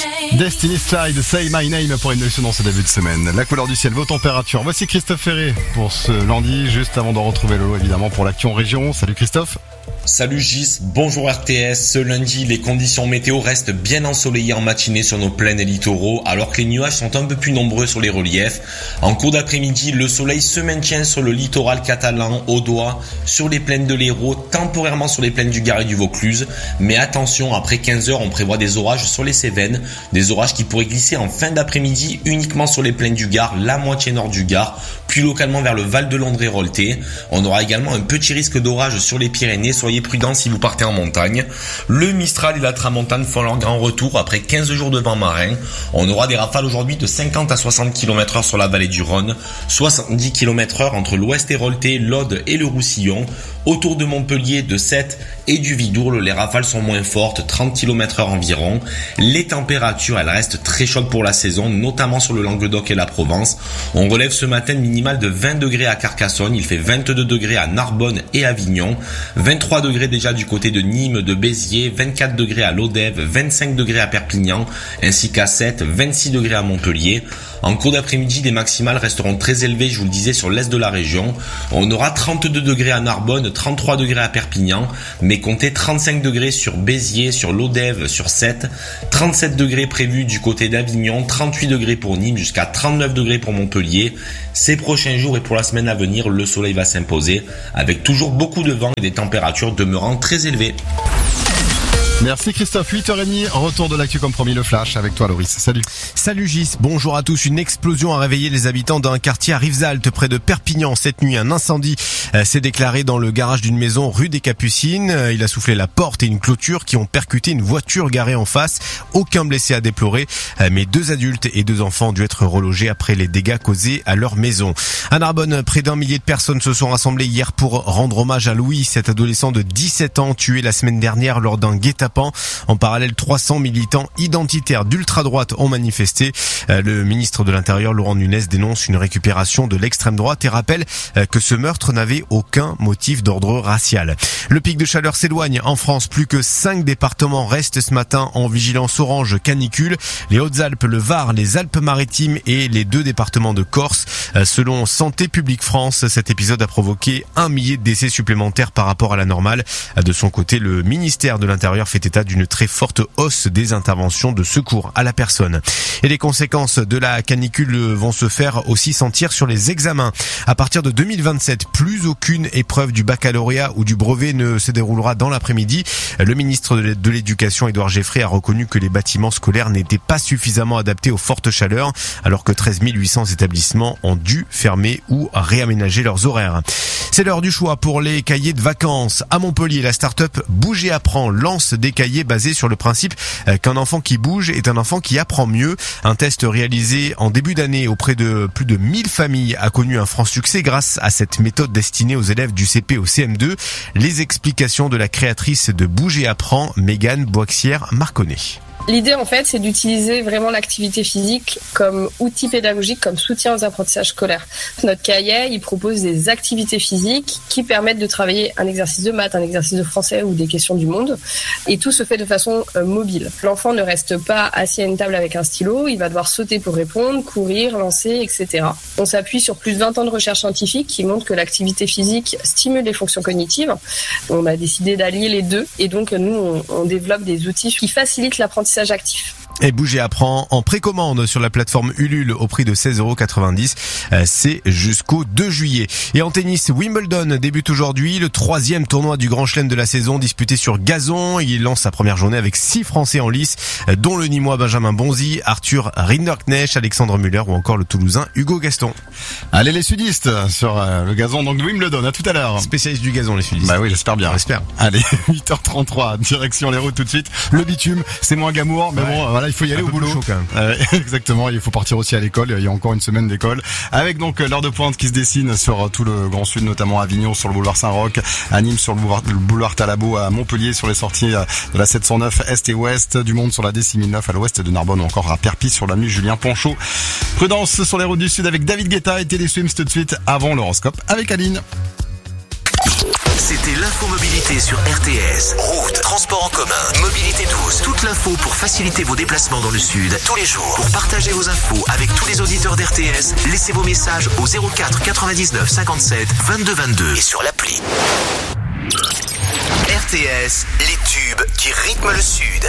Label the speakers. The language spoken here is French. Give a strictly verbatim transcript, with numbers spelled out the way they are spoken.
Speaker 1: Destiny Slide, Say My Name pour une notion dans ce début de semaine. La couleur du ciel, vos températures. Voici Christophe Ferré pour ce lundi, juste avant de retrouver Lolo évidemment pour l'actu en région. Salut Christophe.
Speaker 2: Salut Gis, bonjour R T S. Ce lundi, les conditions météo restent bien ensoleillées en matinée sur nos plaines et littoraux, alors que les nuages sont un peu plus nombreux sur les reliefs. En cours d'après-midi, le soleil se maintient sur le littoral catalan, audois, sur les plaines de l'Hérault, temporairement sur les plaines du Gard et du Vaucluse. Mais attention, après quinze heures, on prévoit des orages sur les Cévennes, des orages qui pourraient glisser en fin d'après-midi uniquement sur les plaines du Gard, la moitié nord du Gard, puis localement vers le Val de Londres et Rolté. On aura également un petit risque d'orage sur les Pyrénées. Soyez prudents si vous partez en montagne. Le Mistral et la Tramontane font leur grand retour après quinze jours de vent marin. On aura des rafales aujourd'hui de cinquante à soixante kilomètres heure sur la vallée du Rhône, soixante-dix kilomètres heure entre l'Ouest et Rolté, l'Aude et le Roussillon. Autour de Montpellier, de Sète et du Vidourle, les rafales sont moins fortes, trente kilomètres heure environ. Les températures, elles restent très chaudes pour la saison, notamment sur le Languedoc et la Provence. On relève ce matin une minimale de vingt degrés à Carcassonne, il fait vingt-deux degrés à Narbonne et Avignon, vingt-trois degrés déjà du côté de Nîmes, de Béziers, vingt-quatre degrés à Lodève, vingt-cinq degrés à Perpignan, ainsi qu'à Sète, vingt-six degrés à Montpellier. En cours d'après-midi, les maximales resteront très élevées, je vous le disais, sur l'est de la région. On aura trente-deux degrés à Narbonne, trente-trois degrés à Perpignan, mais comptez trente-cinq degrés sur Béziers, sur Lodève, sur Sète, trente-sept degrés prévus du côté d'Avignon, trente-huit degrés pour Nîmes, jusqu'à trente-neuf degrés pour Montpellier. Ces prochains jours et pour la semaine à venir, le soleil va s'imposer, avec toujours beaucoup de vent et des températures demeurant très élevées.
Speaker 1: Merci Christophe, huit heures trente, retour de l'actu comme promis, le flash avec toi Loris, salut.
Speaker 3: Salut Gis, bonjour à tous. Une explosion a réveillé les habitants d'un quartier à Rivesaltes près de Perpignan. Cette nuit, un incendie euh, s'est déclaré dans le garage d'une maison rue des Capucines. Euh, il a soufflé la porte et une clôture qui ont percuté une voiture garée en face. Aucun blessé à déplorer, euh, mais deux adultes et deux enfants ont dû être relogés après les dégâts causés à leur maison. À Narbonne, près d'un millier de personnes se sont rassemblées hier pour rendre hommage à Louis, cet adolescent de dix-sept ans tué la semaine dernière lors d'un guet-apens. En parallèle, trois cents militants identitaires d'ultra-droite ont manifesté. Le ministre de l'Intérieur, Laurent Nunez, dénonce une récupération de l'extrême droite et rappelle que ce meurtre n'avait aucun motif d'ordre racial. Le pic de chaleur s'éloigne en France. Plus que cinq départements restent ce matin en vigilance orange canicule. Les Hautes-Alpes, le Var, les Alpes-Maritimes et les deux départements de Corse. Selon Santé publique France, cet épisode a provoqué un millier de décès supplémentaires par rapport à la normale. De son côté, le ministère de l'Intérieur fait état d'une très forte hausse des interventions de secours à la personne. Et les conséquences de la canicule vont se faire aussi sentir sur les examens. À partir de deux mille vingt-sept, plus aucune épreuve du baccalauréat ou du brevet ne se déroulera dans l'après-midi. Le ministre de l'Éducation, Édouard Geffray, a reconnu que les bâtiments scolaires n'étaient pas suffisamment adaptés aux fortes chaleurs, alors que treize mille huit cents établissements ont dû fermer ou réaménager leurs horaires. C'est l'heure du choix pour les cahiers de vacances. À Montpellier, la start-up Bouge et Apprend lance des cahiers basés sur le principe qu'un enfant qui bouge est un enfant qui apprend mieux. Un test réalisé en début d'année auprès de plus de mille familles a connu un franc succès grâce à cette méthode destinée aux élèves du C P au C M deux. Les explications de la créatrice de Bouge et Apprend, Mégane Boixière-Marconnet.
Speaker 4: L'idée, en fait, c'est d'utiliser vraiment l'activité physique comme outil pédagogique, comme soutien aux apprentissages scolaires. Notre cahier, il propose des activités physiques qui permettent de travailler un exercice de maths, un exercice de français ou des questions du monde. Et tout se fait de façon euh, mobile. L'enfant ne reste pas assis à une table avec un stylo, il va devoir sauter pour répondre, courir, lancer, et cetera. On s'appuie sur plus de vingt ans de recherche scientifique qui montrent que l'activité physique stimule les fonctions cognitives. On a décidé d'allier les deux et donc nous, on, on développe des outils qui facilitent l'apprentissage actif.
Speaker 3: Et Bouge et Apprend en précommande sur la plateforme Ulule au prix de seize euros quatre-vingt-dix. C'est jusqu'au deux juillet. Et en tennis, Wimbledon débute aujourd'hui. Le troisième tournoi du Grand Chelem de la saison disputé sur gazon. Il lance sa première journée avec six Français en lice, dont le Nîmois Benjamin Bonzi, Arthur Rinderknecht, Alexandre Muller ou encore le Toulousain Hugo Gaston.
Speaker 1: Allez les sudistes sur le gazon donc de Wimbledon. À tout à l'heure.
Speaker 3: Spécialiste du gazon les sudistes.
Speaker 1: Bah oui, j'espère bien.
Speaker 3: J'espère.
Speaker 1: Allez, huit heures trente-trois, direction les routes tout de suite. Le bitume, c'est moins glamour, mais ouais. bon, voilà. Il faut y aller
Speaker 3: un
Speaker 1: au boulot.
Speaker 3: Chaud, quand même.
Speaker 1: Euh, exactement, il faut partir aussi à l'école. Il y a encore une semaine d'école. Avec donc l'heure de pointe qui se dessine sur tout le Grand Sud, notamment à Avignon sur le boulevard Saint-Roch, à Nîmes sur le boulevard, le boulevard Talabot, à Montpellier sur les sorties de la sept cent neuf Est et Ouest, du Monde sur la D six mille neuf à l'ouest de Narbonne ou encore à Perpignan sur l'avenue Julien Ponchot. Prudence sur les routes du Sud avec David Guetta et Télé Swims tout de suite avant l'horoscope avec Aline.
Speaker 5: C'était l'infomobilité sur R T S. Route, transport en commun, mobilité douce. Toute l'info pour faciliter vos déplacements dans le sud tous les jours. Pour partager vos infos avec tous les auditeurs d'R T S, laissez vos messages au zéro quatre quatre-vingt-dix-neuf cinquante-sept vingt-deux vingt-deux et sur l'appli. R T S, les tubes qui rythment le sud.